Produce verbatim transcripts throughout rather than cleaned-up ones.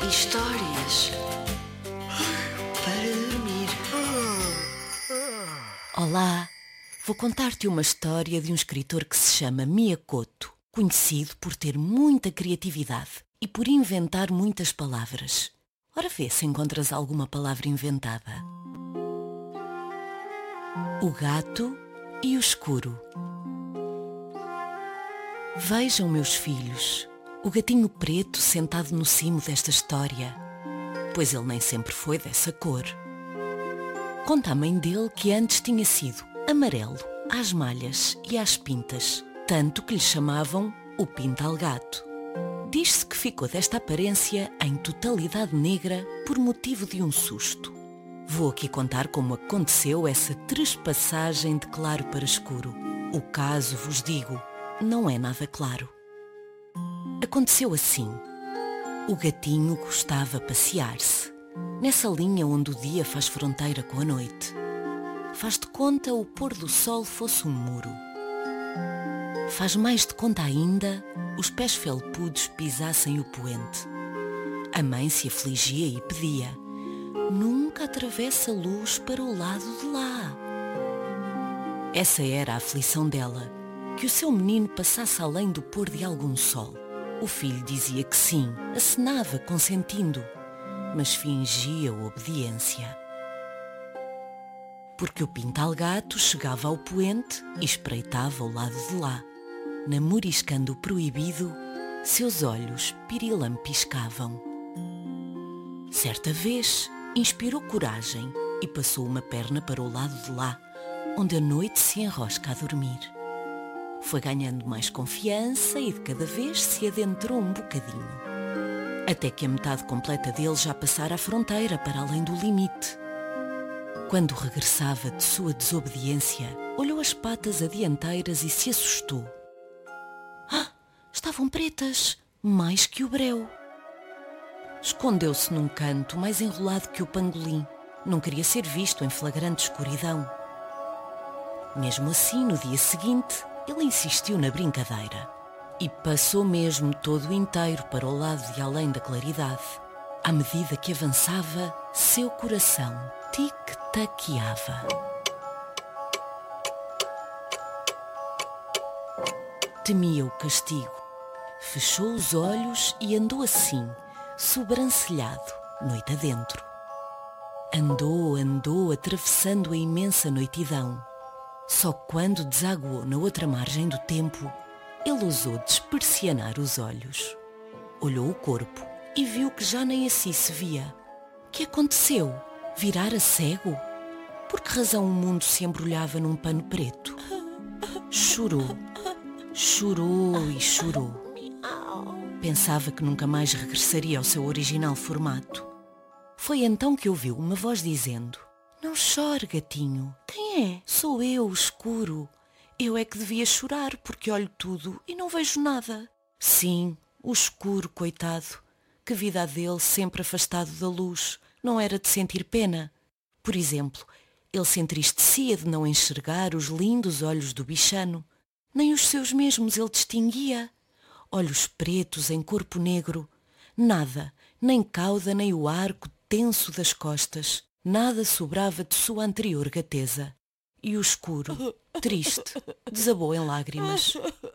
Histórias para dormir. Olá, vou contar-te uma história de um escritor que se chama Miyakoto, conhecido por ter muita criatividade e por inventar muitas palavras. Ora vê se encontras alguma palavra inventada. O gato e o escuro. Vejam, meus filhos, o gatinho preto sentado no cimo desta história, pois ele nem sempre foi dessa cor. Conta a mãe dele que antes tinha sido amarelo às malhas e às pintas, tanto que lhe chamavam o pintalgato. Diz-se que ficou desta aparência em totalidade negra por motivo de um susto. Vou aqui contar como aconteceu essa trespassagem de claro para escuro. O caso, vos digo, não é nada claro. Aconteceu assim. O gatinho gostava passear-se, nessa linha onde o dia faz fronteira com a noite. Faz de conta o pôr do sol fosse um muro. Faz mais de conta ainda os pés felpudos pisassem o poente. A mãe se afligia e pedia: nunca atravessa a luz para o lado de lá. Essa era a aflição dela, que o seu menino passasse além do pôr de algum sol. O filho dizia que sim, acenava consentindo, mas fingia obediência. Porque o pintalgato chegava ao poente e espreitava o lado de lá. Namoriscando o proibido, seus olhos pirilam piscavam. Certa vez, inspirou coragem e passou uma perna para o lado de lá, onde a noite se enrosca a dormir. Foi ganhando mais confiança e de cada vez se adentrou um bocadinho. Até que a metade completa dele já passara a fronteira para além do limite. Quando regressava de sua desobediência, olhou as patas adianteiras e se assustou. Ah, estavam pretas, mais que o breu. Escondeu-se num canto mais enrolado que o pangolim. Não queria ser visto em flagrante escuridão. Mesmo assim, no dia seguinte, ele insistiu na brincadeira e passou mesmo todo inteiro para o lado de além da claridade. À medida que avançava, seu coração tic-taqueava. Temia o castigo. Fechou os olhos e andou assim, sobrancelhado, noite adentro. Andou, andou, atravessando a imensa noitidão. Só quando desaguou na outra margem do tempo, ele ousou despersianar os olhos. Olhou o corpo e viu que já nem assim se via. Que aconteceu? Virara cego? Por que razão o mundo se embrulhava num pano preto? Chorou, chorou e chorou. Pensava que nunca mais regressaria ao seu original formato. Foi então que ouviu uma voz dizendo: não chore, gatinho. Quem é? Sou eu, o escuro. Eu é que devia chorar porque olho tudo e não vejo nada. Sim, o escuro, coitado. Que vida a dele sempre afastado da luz. Não era de sentir pena. Por exemplo, ele se entristecia de não enxergar os lindos olhos do bichano. Nem os seus mesmos ele distinguia. Olhos pretos em corpo negro. Nada, nem cauda nem o arco tenso das costas. Nada sobrava de sua anterior gateza. E o escuro, triste, desabou em lágrimas.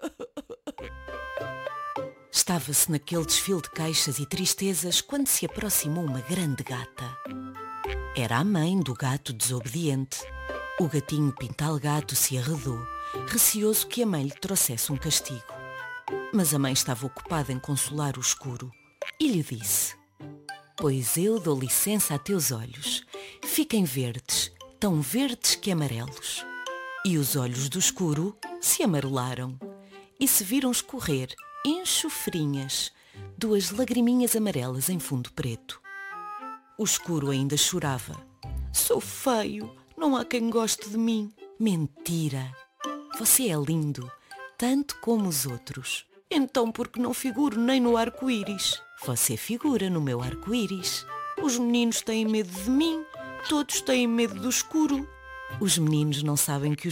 Estava-se naquele desfile de queixas e tristezas quando se aproximou uma grande gata. Era a mãe do gato desobediente. O gatinho pintalgato se arredou, receoso que a mãe lhe trouxesse um castigo. Mas a mãe estava ocupada em consolar o escuro e lhe disse: pois eu dou licença a teus olhos. Fiquem verdes, tão verdes que amarelos. E os olhos do escuro se amarelaram e se viram escorrer, enxofrinhas, duas lagriminhas amarelas em fundo preto. O escuro ainda chorava. Sou feio, não há quem goste de mim. Mentira! Você é lindo, tanto como os outros. Então por que não figuro nem no arco-íris? Você figura no meu arco-íris. Os meninos têm medo de mim, todos têm medo do escuro. Os meninos não sabem que o